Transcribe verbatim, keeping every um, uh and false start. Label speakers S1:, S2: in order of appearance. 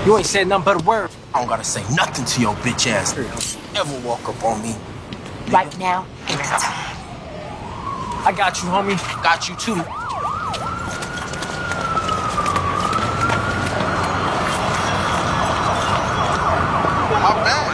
S1: You ain't said nothing but a word.
S2: I don't gotta say nothing to your bitch ass. Ever walk up on me. Nigga.
S3: Right now, anytime.
S1: I got you, homie.
S2: Got you too.
S4: My bad.